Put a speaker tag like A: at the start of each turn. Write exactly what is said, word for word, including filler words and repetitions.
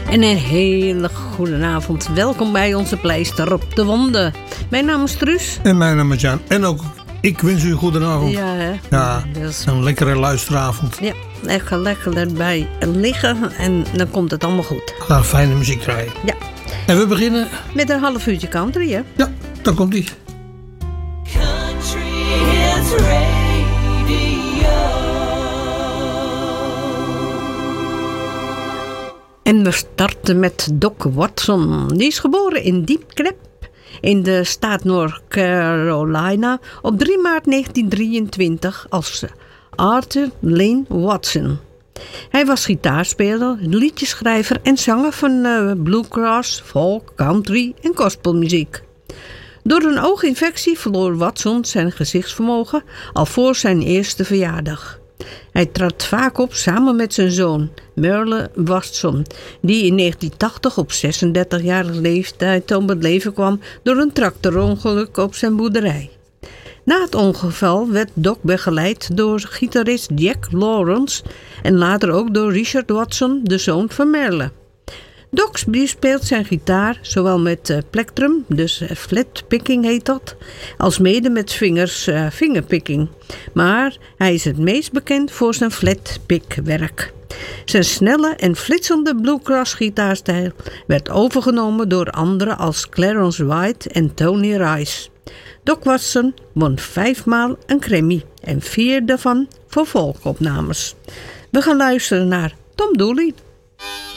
A: En een hele goede avond. Welkom bij onze pleister op de wonden. Mijn naam is Truus.
B: En mijn naam is Jan. En ook ik wens u een goede avond.
A: Ja, hè?
B: Ja,
A: Dus,
B: een lekkere luisteravond.
A: ja, echt lekker erbij liggen en dan komt het allemaal goed.
B: We gaan fijne muziek draaien.
A: Ja.
B: En we beginnen...
A: Met een half uurtje country, hè?
B: Ja, dan komt ie.
C: Country Hits Radio.
A: En we starten met Doc Watson. Die is geboren in Deep Creek in de staat North Carolina op drie maart negentien drieëntwintig als Arthur Lane Watson. Hij was gitaarspeler, liedjeschrijver en zanger van uh, bluegrass, folk, country en gospelmuziek. Door een ooginfectie verloor Watson zijn gezichtsvermogen al voor zijn eerste verjaardag. Hij trad vaak op samen met zijn zoon, Merle Watson, die in negentien tachtig op zesendertigjarige leeftijd om het leven kwam door een tractorongeluk op zijn boerderij. Na het ongeval werd Doc begeleid door gitarist Jack Lawrence en later ook door Richard Watson, de zoon van Merle. Doc speelt zijn gitaar zowel met uh, plectrum, dus uh, flatpicking heet dat, als mede met vingers, uh, fingerpicking. Maar hij is het meest bekend voor zijn flatpickwerk. Zijn snelle en flitsende bluegrass gitaarstijl werd overgenomen door anderen als Clarence White en Tony Rice. Doc Watson won vijfmaal een Grammy en vier daarvan voor volkopnames. We gaan luisteren naar Tom Dooley.